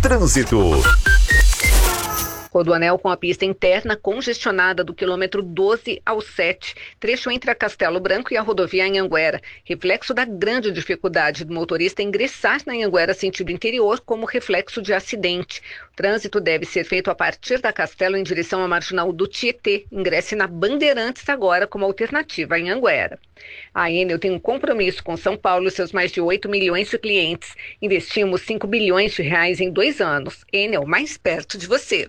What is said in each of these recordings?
Trânsito. Rodoanel com a pista interna congestionada do quilômetro 12 ao 7, trecho entre a Castelo Branco e a rodovia Anhanguera, reflexo da grande dificuldade do motorista ingressar na Anhanguera sentido interior como reflexo de acidente. O trânsito deve ser feito a partir da Castelo em direção à marginal do Tietê. Ingresse na Bandeirantes agora como alternativa à Anhanguera. A Enel tem um compromisso com São Paulo e seus mais de 8 milhões de clientes. Investimos 5 bilhões de reais em 2 anos. Enel, mais perto de você.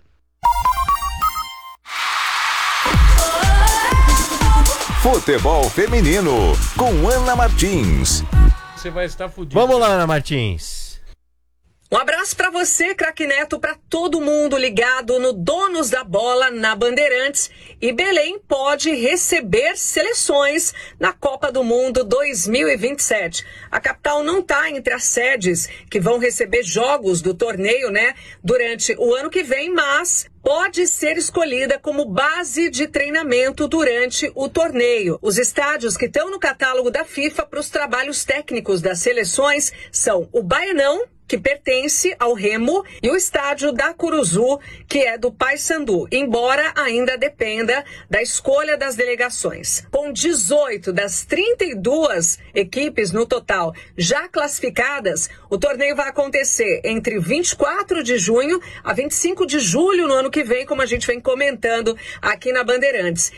Futebol feminino com Ana Martins. Você vai estar fudido. Vamos lá, Ana Martins. Um abraço para você, craque Neto, para todo mundo ligado no Donos da Bola na Bandeirantes. E Belém pode receber seleções na Copa do Mundo 2027. A capital não está entre as sedes que vão receber jogos do torneio, durante o ano que vem, mas pode ser escolhida como base de treinamento durante o torneio. Os estádios que estão no catálogo da FIFA para os trabalhos técnicos das seleções são o Baianão, que pertence ao Remo, e o estádio da Curuzu, que é do Paysandu, embora ainda dependa da escolha das delegações. Com 18 das 32 equipes no total já classificadas, o torneio vai acontecer entre 24 de junho a 25 de julho no ano que vem, como a gente vem comentando aqui na Bandeirantes.